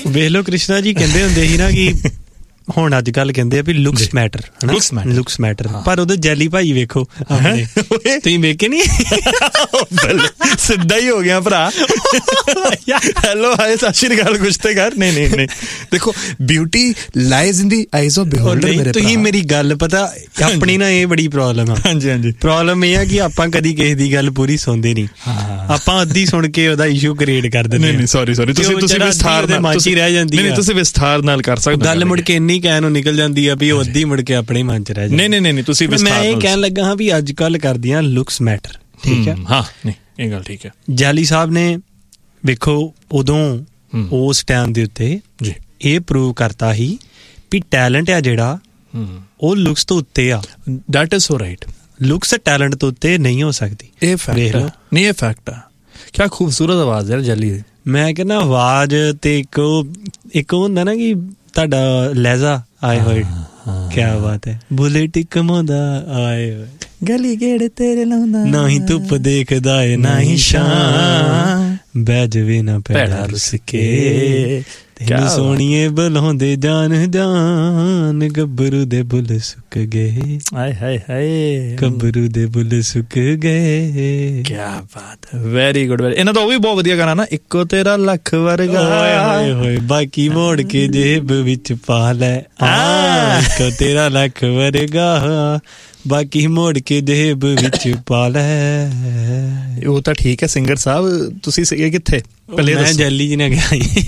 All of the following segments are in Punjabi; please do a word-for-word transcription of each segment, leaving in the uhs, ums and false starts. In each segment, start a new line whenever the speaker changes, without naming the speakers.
ਵੇਖ ਲਓ ਕ੍ਰਿਸ਼ਨਾ ਜੀ ਕਹਿੰਦੇ ਹੁੰਦੇ ਸੀ ਨਾ ਕਿ ਹੁਣ ਅੱਜ ਕੱਲ ਕਹਿੰਦੇ ਆ ਵੀ ਲੁਕਸ ਮੈਟਰ, ਲੁਕਸ ਮੈਟਰ, ਪਰ ਉਹਦੇ ਜੈਲੀ ਭਾਈ ਵੇਖੋ ਆਪਣੇ, ਤੁਸੀਂ ਵੇਖੇ ਨੀ?
ਸਿੱਧਾ ਹੀ ਹੋ ਗਿਆ ਭਰਾ। ਹੈਲੋ ਹਾਏ ਸਤਿ ਸ਼੍ਰੀ ਅਕਾਲ ਕੁਛ ਤੇ ਕਰ। ਨਹੀਂ ਨਹੀਂ ਨਹੀਂ, ਦੇਖੋ beauty lies in the eyes of ਬਿਹੋਲਡਰ ਮੇਰੇ।
ਤੁਸੀਂ ਮੇਰੀ ਗੱਲ ਪਤਾ, ਆਪਣੀ ਨਾ ਇਹ ਬੜੀ ਪ੍ਰੋਬਲਮ ਆ।
ਹਾਂਜੀ ਹਾਂਜੀ,
ਪ੍ਰੋਬਲਮ ਇਹ ਆ ਕਿ ਆਪਾਂ ਕਦੀ ਕਿਸੇ ਦੀ ਗੱਲ ਪੂਰੀ ਸੁਣਦੇ ਨਹੀਂ, ਆਪਾਂ ਅੱਧੀ ਸੁਣ ਕੇ ਉਹਦਾ ਇਸ਼ੂ ਕ੍ਰੀਏਟ ਕਰ ਦਿੰਦੇ।
ਨਹੀਂ ਸੌਰੀ ਸੌਰੀ, ਤੁਸੀਂ ਤੁਸੀਂ ਵਿਸਥਾਰ ਨਾਲ
ਮਨ 'ਚ ਹੀ ਰਹਿ ਜਾਂਦੀ ਹੈ।
ਤੁਸੀਂ ਵਿਸਥਾਰ ਨਾਲ ਕਰ ਸਕਦੇ,
ਗੱਲ ਮੁੜ ਕੇ ਇੰਨੀ ਕਹਿਣ ਨੂੰ ਨਿਕਲ ਜਾਂਦੀ ਆ ਵੀ ਉਹ ਅੱਧੀ ਮੁੜ ਕੇ ਆਪਣੇ ਮਨ 'ਚ ਰਹਿ ਜਾਂਦੀ।
ਨਹੀਂ ਨਹੀਂ ਨਹੀਂ, ਤੁਸੀਂ
ਮੈਂ ਇਹ ਕਹਿਣ ਲੱਗਾ ਹਾਂ ਵੀ ਅੱਜ ਕੱਲ ਕਰਦੀਆਂ ਲੁਕਸ ਮੈਟਰ, ਠੀਕ ਹੈ?
ਹਾਂ ਨਹੀਂ ਇਹ ਗੱਲ ਠੀਕ ਹੈ।
ਜਾਲੀ ਸਾਹਿਬ ਨੇ ਵੇਖੋ ਉਦੋਂ ਉਸ ਟਾਈਮ ਦੇ ਉੱਤੇ
ਜੀ
ਇਹ ਪ੍ਰੂਵ ਕਰਤਾ ਸੀ ਵੀ ਟੈਲੈਂਟ ਆ ਜਿਹੜਾ ਉਹ ਲੁਕਸ ਤੋਂ ਉੱਤੇ ਆ।
That is so right.
Looks talent ਤੋਂ ਉੱਤੇ ਨਹੀਂ ਹੋ ਸਕਦੀ।
ਇਹ ਫੈਕਟ ਆ। ਨਹੀਂ ਇਹ ਫੈਕਟ ਆ। ਕਿਆ ਖੂਬਸੂਰਤ ਆਵਾਜ਼ ਹੈ ਜਾਲੀ ਦੀ। ਮੈਂ
ਕਹਿੰਦਾ ਆਵਾਜ਼ ਤੇ ਇੱਕ ਇੱਕ ਹੁੰਦਾ ਨਾ ਕਿ ਤੁਹਾਡਾ ਲਹਿਜ਼ਾ ਆਏ ਹੋਏ, ਕਿਆ ਬਾਤ ਹੈ। ਬੁਲੇਟ ਕਮਾਉਂਦਾ ਆਏ ਹੋਏ,
ਗਲੀ ਗੇੜ ਤੇਰੇ ਲਾਉਂਦਾ,
ਨਾ ਹੀ ਧੁੱਪ ਦੇਖਦਾ ਏ ਨਾ ਹੀ ਛਾਂ, ਬਹਿ ਜਵੇ ਨਾ ਪੈੜਾ ਰੁੱਸ ਕੇ, ਤੈਨੂੰ ਸੋਹਣੀਏ ਬੁਲਾਉਂਦੇ ਜਾਨ ਜਾਨ, ਗੱਭਰੂ ਦੇ ਬੁੱਲ ਸੁੱਕ ਗਏ,
ਹਾਏ ਹਾਏ ਹਾਏ
ਗੱਭਰੂ ਦੇ ਬੁੱਲ ਸੁੱਕ ਗਏ।
ਕਿਆ ਬਾਤ ਹੈ, ਵੈਰੀ ਗੁੱਡ ਵੈਰੀ। ਇਹਨਾਂ ਦਾ ਉਹ ਵੀ ਬਹੁਤ ਵਧੀਆ ਗਾਣਾ ਨਾ, ਇੱਕੋ ਤੇਰਾ ਲੱਖ ਵਰਗਾ,
ਹੋਏ ਹੋਏ ਬਾਕੀ ਮੋੜ ਕੇ ਜੇਬ ਵਿੱਚ ਪਾ ਲੈ, ਇੱਕੋ ਤੇਰਾ ਲੱਖ ਵਰਗਾ ਬਾਕੀ ਮੋੜ ਕੇ ਜੇਬ ਵਿੱਚ ਪਾ ਲੈ।
ਉਹ ਤਾਂ ਠੀਕ ਹੈ ਸਿੰਗਰ ਸਾਹਿਬ, ਤੁਸੀਂ ਸੀਗੇ ਕਿੱਥੇ ਪਹਿਲੇ?
ਮੈਂ ਜੈਲੀ ਜੀ ਨਾਲ ਗਿਆ ਸੀ,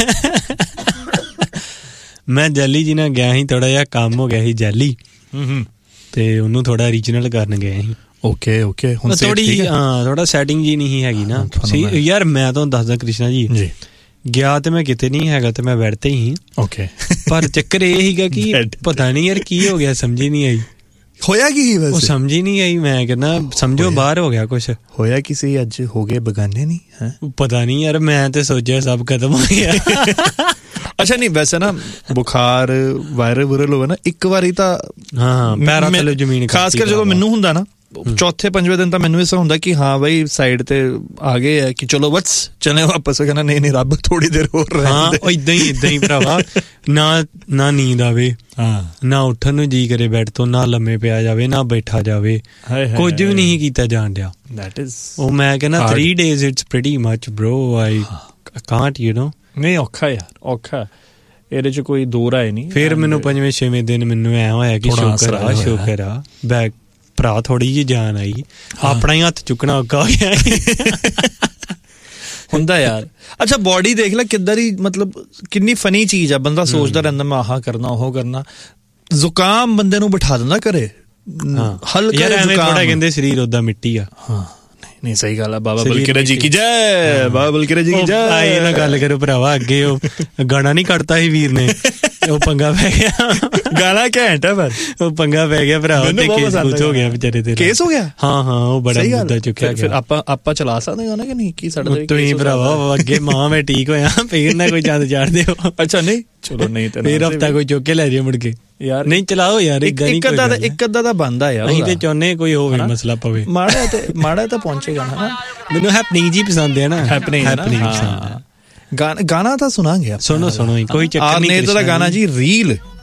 ਮੈਂ ਜੈਲੀ ਜੀ ਨਾਲ ਗਿਆ ਸੀ, ਥੋੜਾ ਜਿਹਾ ਕੰਮ ਹੋ ਗਿਆ ਸੀ ਜੈਲੀ, ਤੇ ਉਹਨੂੰ ਥੋੜਾ ਰੀਜਨਲ ਕਰਨ ਗਏ ਸੀ।
ਓਕੇ ਓਕੇ, ਹੁਣ
ਥੋੜੀ ਹਾਂ ਥੋੜਾ ਸੈਟਿੰਗ ਜੀ ਨਹੀਂ ਹੈਗੀ ਨਾ। ਯਾਰ ਮੈਂ ਤੁਹਾਨੂੰ ਦੱਸਦਾ ਕ੍ਰਿਸ਼ਨਾ ਜੀ, ਗਿਆ ਤੇ ਮੈਂ ਕਿਤੇ ਨਹੀਂ ਹੈਗਾ, ਤੇ ਮੈਂ ਬੈਠ ਤੇ ਹੀ।
ਓਕੇ,
ਪਰ ਚੱਕਰ ਇਹ ਸੀਗਾ ਕਿ ਪਤਾ ਨਹੀਂ ਯਾਰ ਕੀ ਹੋ ਗਿਆ, ਸਮਝ ਹੀ ਨਹੀਂ ਆਈ।
ਹੋਇਆ ਕੀ ਵੈਸੇ?
ਉਹ ਸਮਝ ਹੀ ਨਹੀਂ ਆਈ। ਮੈਂ ਕਹਿੰਦਾ ਸਮਝੋ ਬਾਹਰ ਹੋ ਗਿਆ ਕੁਛ।
ਹੋਇਆ ਕੀ ਸੀ? ਅੱਜ ਹੋ ਗਏ ਬਗਾਨੇ ਨਹੀਂ ਹੈ? ਪਤਾ
ਨਹੀਂ ਯਾਰ, ਮੈਂ ਤੇ ਸੋਚਿਆ ਸਭ ਖਤਮ ਹੋ ਗਿਆ।
ਅੱਛਾ ਨਹੀਂ ਵੈਸੇ ਨਾ ਬੁਖਾਰ ਵਾਇਰਲ ਵੂਰਲ ਹੋਵੇ ਨਾ ਇੱਕ ਵਾਰੀ ਤਾਂ
ਹਾਂ ਪੈਰਾਂ ਥੱਲੇ ਜ਼ਮੀਨ,
ਖਾਸ ਕਰ ਜਦੋਂ ਮੈਨੂੰ ਹੁੰਦਾ ਨਾ ਚੌਥੇ ਪੰਜਵੇਂ ਦਿਨ, ਤਾਂ ਮੈਨੂੰ ਇਸ ਹੁੰਦਾ ਕਿ ਹਾਂ ਬਈ ਸਾਈਡ ਤੇ ਆ ਗਏ ਹੈ, ਕਿ ਚਲੋ ਬਸ ਚਲੇ ਵਾਪਸ। ਕਹਿੰਦਾ ਨਹੀਂ ਨਹੀਂ ਰੱਬ ਥੋੜੀ ਦੇਰ ਹੋਰ ਰਹਿ।
ਹਾਂ ਏਦਾਂ ਹੀ ਏਦਾਂ ਹੀ ਭਰਾਵਾ, ਨਾ ਨਾ ਨੀਂਦ ਆਵੇ, ਨਾ ਉੱਠਣ ਨੂੰ ਜੀ ਕਰੇ ਬੈੱਡ ਤੋਂ, ਨਾ ਲੰਮੇ ਪਿਆ ਜਾਵੇ, ਨਾ ਬੈਠਾ ਜਾਵੇ, ਕੁਝ ਵੀ ਨਹੀਂ ਕੀਤਾ ਜਾਣ ਡਿਆ। ਉਹ ਮੈਂ ਕਹਿੰਦਾ three days it's pretty much bro, I can't you know.
ਨਹੀਂ ਔਖਾ ਯਾਰ, ਔਖਾ, ਇਹਦੇ ਚ ਕੋਈ ਦੋ ਰਾਏ ਨਹੀਂ।
ਫਿਰ ਮੈਨੂੰ ਪੰਜਵੇਂ ਛੇਵੇਂ ਦਿਨ ਮੈਨੂੰ ਐ ਹੋਇਆ ਕਿ ਸ਼ੁਕਰ ਆ ਸ਼ੁਕਰ ਆ ਬੈਕ ਭਰਾ ਥੋੜੀ ਜਿਹੀ ਜਾਨ ਆਈ। ਆਪਣਾ ਹੀ ਹੱਥ ਚੁੱਕਣਾ ਔਖਾ ਹੋ ਗਿਆ
ਹੁੰਦਾ ਯਾਰ। ਅੱਛਾ ਬੋਡੀ ਦੇਖ ਲੈ ਕਿੱਦਾਂ ਦੀ, ਮਤਲਬ ਕਿੰਨੀ ਫਨੀ ਚੀਜ਼ ਆ। ਬੰਦਾ ਸੋਚਦਾ ਰਹਿੰਦਾ ਮੈਂ ਆਹ ਕਰਨਾ ਉਹ ਕਰਨਾ, ਜ਼ੁਕਾਮ ਬੰਦੇ ਨੂੰ ਬਿਠਾ ਦਿੰਦਾ ਘਰੇ। ਹਲਕਾ ਜ਼ੁਕਾਮ,
ਕਹਿੰਦੇ ਸਰੀਰ ਓਦਾਂ ਮਿੱਟੀ ਆ।
ਹਾਂ ਨਹੀਂ ਸਹੀ ਗੱਲ ਆ। ਬਾਬਾ ਬਲਕਿਰਾ ਜੀ ਕੀ ਜੈ, ਬਾਬਾ ਬਲਕਿਰਾ ਜੀ ਕੀ ਜੈ।
ਆਏ ਨਾ ਗੱਲ ਕਰੋ ਭਰਾਵਾ, ਅੱਗੇ ਉਹ ਗਾਣਾ ਨੀ ਕੱਢਤਾ ਸੀ ਵੀਰ ਨੇ, ਉਹ ਪੰਗਾ ਪੈ ਗਿਆ।
ਗਾਣਾ ਘੈਂਟ ਹੈ ਪਰ
ਉਹ ਪੰਗਾ ਪੈ ਗਿਆ ਭਰਾ, ਤੇ ਕੇਸ ਕੁਝ ਹੋ ਗਿਆ ਵਿਚਾਰੇ ਤੇ।
ਕੇਸ ਹੋ ਗਿਆ? ਹਾਂ
ਹਾਂ ਉਹ ਬੜਾ ਮੁੱਦਾ ਚੁੱਕਿਆ ਗਿਆ।
ਫਿਰ ਆਪਾਂ ਆਪਾਂ ਚਲਾ ਸਕਦੇ ਗਾਣਾ ਕਿ ਨਹੀਂ? ਕੀ ਸਾਡਾ
ਤੁਸੀਂ ਭਰਾਵਾ ਅੱਗੇ ਮਾਂ ਮੈਂ ਠੀਕ ਹੋਇਆ, ਫੇਰ ਨਾ ਕੋਈ ਚੰਦ ਚਾੜ ਦਿਓ।
ਅੱਛਾ ਨਹੀਂ ਚਲੋ ਨਹੀਂ ਤੇ
ਫੇਰ ਹਫਤਾ ਕੋਈ ਚੁੱਕ ਕੇ ਲੈ ਜਾਏ ਮੁੜ ਕੇ।
ਯਾਰ
ਨਹੀਂ ਚਲਾਓ ਯਾਰ,
ਇੱਕ ਅੱਧਾ ਤਾਂ ਇੱਕ ਅੱਧਾ ਤਾਂ ਬਣਦਾ ਯਾਰ।
ਅਸੀਂ ਤੇ ਚਾਹੁੰਦੇ ਕੋਈ ਹੋਵੇ ਮਸਲਾ ਪਵੇ,
ਮਾੜਾ ਤੇ ਮਾੜਾ ਤਾਂ ਪਹੁੰਚੇਗਾ ਨਾ।
ਮੈਨੂੰ ਹੈਪਨਿੰਗ ਜੀ ਪਸੰਦ ਹੈ ਨਾ,
ਹੈਪਨਿੰਗ
ਪਸੰਦ ਹੈ।
ਗਾਣਾ ਗਾਣਾ ਤਾਂ ਸੁਣਾਂਗੇ,
ਸੁਣੋ ਸੁਣੋ ਕੋਈ ਚੱਕਰ ਨਹੀਂ।
ਆਰਨੇਤ ਦਾ ਗਾਣਾ ਜੀ ਰੀਲ